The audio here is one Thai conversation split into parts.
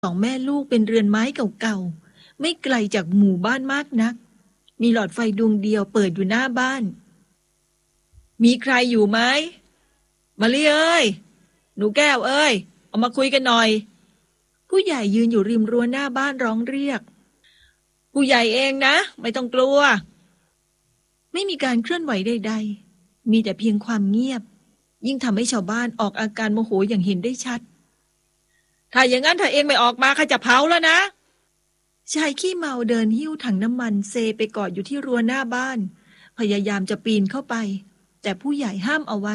สองแม่ลูกเป็นเรือนไม้เก่าๆไม่ไกลจากหมู่บ้านมากนักมีหลอดไฟดวงเดียวเปิดอยู่หน้าบ้านมีใครอยู่ไหมมาลีเอ้ยหนูแก้วเอ้ยเอามาคุยกันหน่อยผู้ใหญ่ยืนอยู่ริมรั้วหน้าบ้านร้องเรียกผู้ใหญ่เองนะไม่ต้องกลัวไม่มีการเคลื่อนไหวใดๆมีแต่เพียงความเงียบยิ่งทำให้ชาวบ้านออกอาการโมโหอย่างเห็นได้ชัดถ้าอย่างนั้นถ้าเองไม่ออกมาข้าจะเผาแล้วนะชายขี้เมาเดินหิ้วถังน้ำมันเซไปกอดอยู่ที่รั้วหน้าบ้านพยายามจะปีนเข้าไปแต่ผู้ใหญ่ห้ามเอาไว้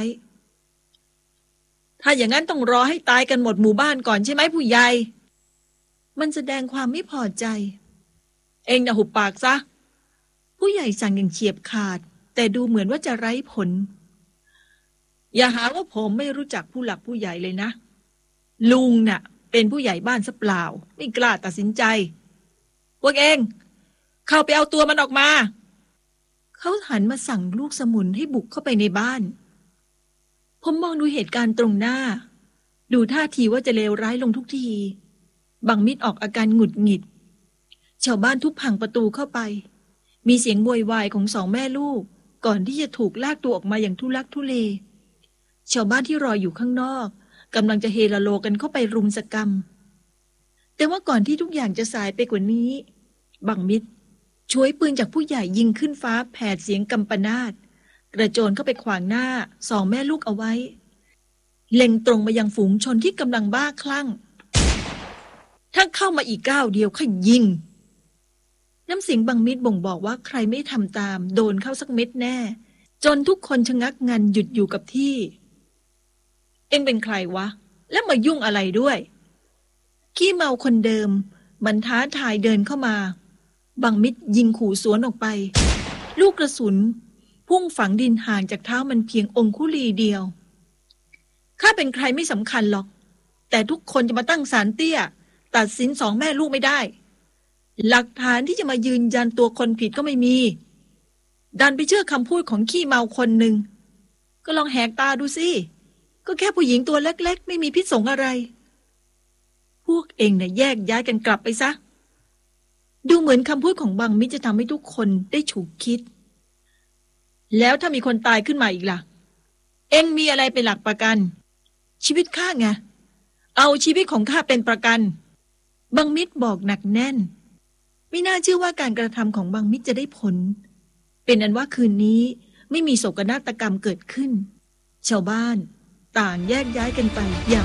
ถ้าอย่างนั้นต้องรอให้ตายกันหมดหมู่บ้านก่อนใช่ไหมผู้ใหญ่มันแสดงความไม่พอใจเองน่ะหุบปากซะผู้ใหญ่สั่งอย่างเฉียบขาดแต่ดูเหมือนว่าจะไร้ผลอย่าหาว่าผมไม่รู้จักผู้หลักผู้ใหญ่เลยนะลุงน่ะเป็นผู้ใหญ่บ้านซะเปล่าไม่กล้าตัดสินใจพวกเองเข้าไปเอาตัวมันออกมาเขาหันมาสั่งลูกสมุนให้บุกเข้าไปในบ้านผมมองดูเหตุการณ์ตรงหน้าดูท่าทีว่าจะเลวร้ายลงทุกทีบังมิตรออกอาการหงุดหงิดชาวบ้านทุบพังประตูเข้าไปมีเสียงโวยวายของสองแม่ลูกก่อนที่จะถูกลากตัวออกมาอย่างทุลักทุเลชาวบ้านที่รออยู่ข้างนอกกำลังจะเฮลาโลกันเข้าไปรุมสกรรมแต่ว่าก่อนที่ทุกอย่างจะสายไปกว่านี้บังมิตรช่วยปืนจากผู้ใหญ่ยิงขึ้นฟ้าแผดเสียงกำปนาตกระโจนเข้าไปขวางหน้าสองแม่ลูกเอาไว้เล็งตรงมายังฝูงชนที่กำลังบ้าคลั่งถ้าเข้ามาอีกก้าวเดียวข้ายิงน้ำเสียงบังมิตรบ่งบอกว่าใครไม่ทำตามโดนเข้าสักเม็ดแน่จนทุกคนชะงักงันหยุดอยู่กับที่เอ็งเป็นใครวะแล้วมายุ่งอะไรด้วยขี้เมาคนเดิมมันท้าทายเดินเข้ามาบังมิตรยิงขู่สวนออกไปลูกกระสุนพุ่งฝังดินห่างจากเท้ามันเพียงองคุลีเดียวข้าเป็นใครไม่สำคัญหรอกแต่ทุกคนจะมาตั้งศาลเตี้ยตัดสินสองแม่ลูกไม่ได้หลักฐานที่จะมายืนยันตัวคนผิดก็ไม่มีดันไปเชื่อคำพูดของขี้เมาคนหนึ่งก็ลองแหกตาดูสิก็แค่ผู้หญิงตัวเล็กๆไม่มีพิษสงอะไรพวกเองน่ะแยกย้ายกันกลับไปซะดูเหมือนคำพูดของบังมิตรจะทำให้ทุกคนได้ฉุกคิดแล้วถ้ามีคนตายขึ้นมาอีกล่ะเอ็งมีอะไรเป็นหลักประกันชีวิตข้าไงเอาชีวิตของข้าเป็นประกันบังมิตรบอกหนักแน่นไม่น่าเชื่อว่าการกระทำของบังมิตรจะได้ผลเป็นอันว่าคืนนี้ไม่มีโศกนาฏกรรมเกิดขึ้นชาวบ้านต่างแยกย้ายกันไปอย่าง